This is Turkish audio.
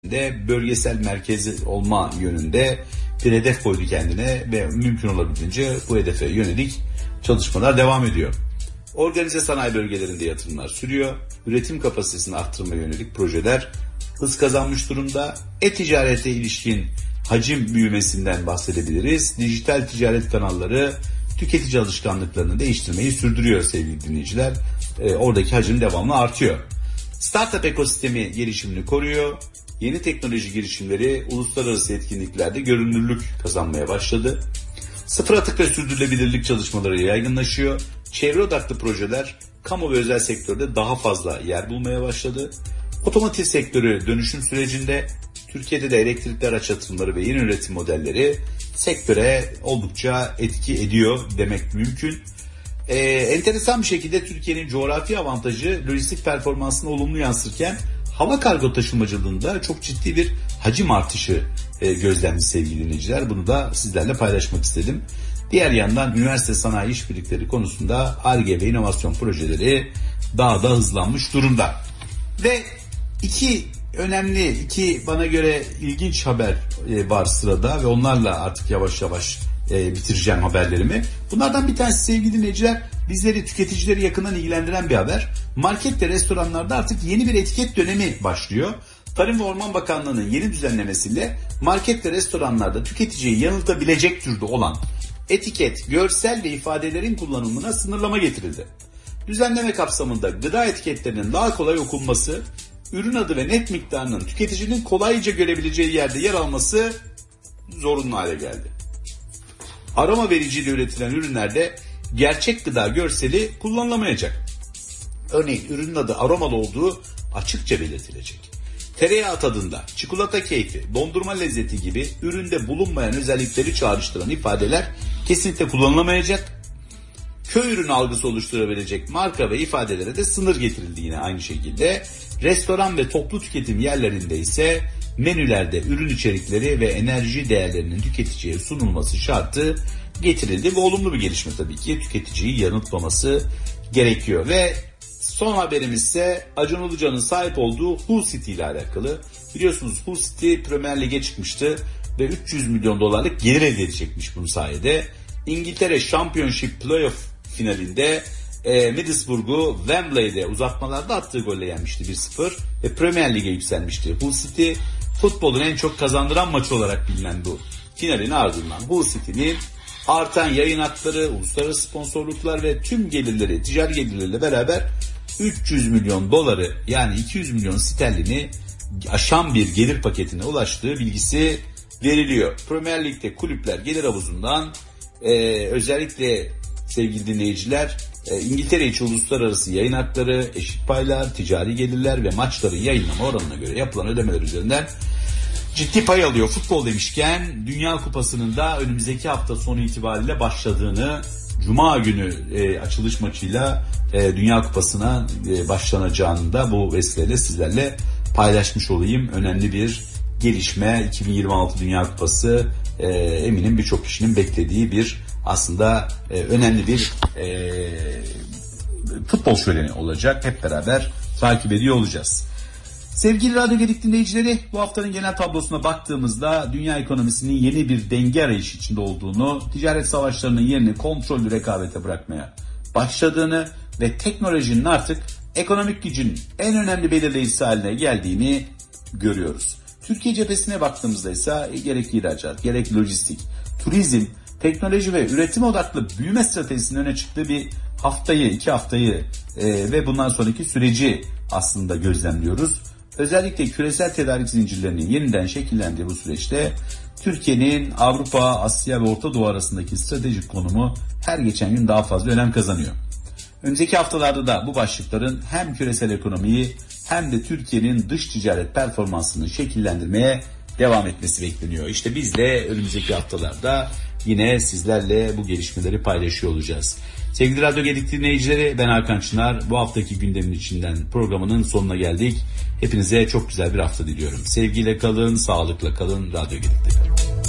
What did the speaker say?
de bölgesel merkezi olma yönünde bir hedef koydu kendine ve mümkün olabildiğince bu hedefe yönelik çalışmalar devam ediyor. Organize sanayi bölgelerinde yatırımlar sürüyor. Üretim kapasitesini arttırmaya yönelik projeler hız kazanmış durumda. E-ticarete ilişkin hacim büyümesinden bahsedebiliriz. Dijital ticaret kanalları tüketici alışkanlıklarını değiştirmeyi sürdürüyor sevgili dinleyiciler. Oradaki hacim devamlı artıyor. Startup ekosistemi gelişimini koruyor. Yeni teknoloji girişimleri uluslararası etkinliklerde görünürlük kazanmaya başladı. Sıfır atık ve sürdürülebilirlik çalışmaları yaygınlaşıyor. Çevre odaklı projeler kamu ve özel sektörde daha fazla yer bulmaya başladı. Otomotiv sektörü dönüşüm sürecinde, Türkiye'de de elektrikli araç yatırımları ve yeni üretim modelleri sektöre oldukça etki ediyor demek mümkün. Enteresan bir şekilde Türkiye'nin coğrafi avantajı lojistik performansını olumlu yansırken hava kargo taşımacılığında çok ciddi bir hacim artışı gözlemli sevgili dinleyiciler. Bunu da sizlerle paylaşmak istedim. Diğer yandan üniversite sanayi işbirlikleri konusunda Ar-Ge ve inovasyon projeleri daha da hızlanmış durumda. Ve iki bana göre ilginç haber var sırada ve onlarla artık yavaş yavaş bitireceğim haberlerimi. Bunlardan bir tanesi sevgili dinleyiciler, bizleri, tüketicileri yakından ilgilendiren bir haber. Market ve restoranlarda artık yeni bir etiket dönemi başlıyor. Tarım ve Orman Bakanlığı'nın yeni düzenlemesiyle market ve restoranlarda tüketiciyi yanıltabilecek türde olan etiket, görsel ve ifadelerin kullanımına sınırlama getirildi. Düzenleme kapsamında gıda etiketlerinin daha kolay okunması, ürün adı ve net miktarının tüketicinin kolayca görebileceği yerde yer alması zorunlu hale geldi. Aroma vericiyle üretilen ürünlerde gerçek gıda görseli kullanılamayacak. Örneğin ürünün adı aromalı olduğu açıkça belirtilecek. Tereyağı tadında, çikolata keyfi, dondurma lezzeti gibi üründe bulunmayan özellikleri çağrıştıran ifadeler kesinlikle kullanılamayacak. Köy ürünü algısı oluşturabilecek marka ve ifadelere de sınır getirildi yine aynı şekilde. Restoran ve toplu tüketim yerlerinde ise menülerde ürün içerikleri ve enerji değerlerinin tüketiciye sunulması şartı getirildi. Bu olumlu bir gelişme tabii ki, tüketiciyi yanıltmaması gerekiyor. Ve son haberimiz ise Acun Ilıcalı'nın sahip olduğu Hull City ile alakalı. Biliyorsunuz Hull City Premier Lig'e çıkmıştı ve 300 milyon dolarlık gelir elde edecekmiş bunun sayede. İngiltere Championship Playoff finalinde Middlesbrough'u Wembley'de uzatmalarda attığı golle yenmişti 1-0 ve Premier Lig'e yükselmişti. Hull City futbolun en çok kazandıran maçı olarak bilinen bu finalin ardından Hull City'nin artan yayın hakları, uluslararası sponsorluklar ve tüm gelirleri, ticari gelirleriyle beraber 300 milyon doları yani 200 milyon sterlini aşan bir gelir paketine ulaştığı bilgisi veriliyor. Premier Lig'de kulüpler gelir havuzundan özellikle sevgili dinleyiciler İngiltere içi uluslararası yayın hakları, eşit paylar, ticari gelirler ve maçların yayınlama oranına göre yapılan ödemeler üzerinden ciddi pay alıyor. Futbol demişken Dünya Kupası'nın da önümüzdeki hafta sonu itibariyle başladığını, Cuma günü açılış maçıyla Dünya Kupası'na başlanacağını da bu vesileyle sizlerle paylaşmış olayım. Önemli bir gelişme, 2026 Dünya Kupası eminim birçok kişinin beklediği bir aslında önemli bir futbol şöleni olacak. Hep beraber takip ediyor olacağız. Sevgili Radyo Gedik dinleyicileri, bu haftanın genel tablosuna baktığımızda dünya ekonomisinin yeni bir denge arayışı içinde olduğunu, ticaret savaşlarının yerini kontrollü rekabete bırakmaya başladığını ve teknolojinin artık ekonomik gücün en önemli belirleyicisi haline geldiğini görüyoruz. Türkiye cephesine baktığımızda ise gerek ihracat, gerek lojistik, turizm, teknoloji ve üretim odaklı büyüme stratejisinin öne çıktığı bir iki haftayı ve bundan sonraki süreci aslında gözlemliyoruz. Özellikle küresel tedarik zincirlerinin yeniden şekillendiği bu süreçte Türkiye'nin Avrupa, Asya ve Orta Doğu arasındaki stratejik konumu her geçen gün daha fazla önem kazanıyor. Önümüzdeki haftalarda da bu başlıkların hem küresel ekonomiyi hem de Türkiye'nin dış ticaret performansını şekillendirmeye devam etmesi bekleniyor. İşte biz de önümüzdeki haftalarda yine sizlerle bu gelişmeleri paylaşıyor olacağız. Sevgili Radyo Gedik dinleyicileri, ben Hakan Çınar. Bu haftaki gündemin içinden programının sonuna geldik. Hepinize çok güzel bir hafta diliyorum. Sevgiyle kalın, sağlıkla kalın, Radyo Gedik'te kalın.